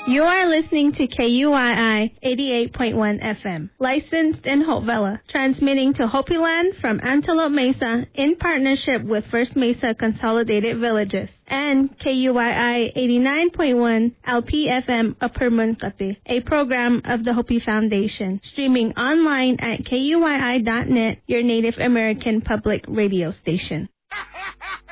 You are listening to KUII 88.1 FM, licensed in Hopevilla, transmitting to Hopi Land from Antelope Mesa in partnership with First Mesa Consolidated Villages, and KUII 89.1 LPFM Upper Munkate, a program of the Hopi Foundation, streaming online at KUII.net, your Native American public radio station.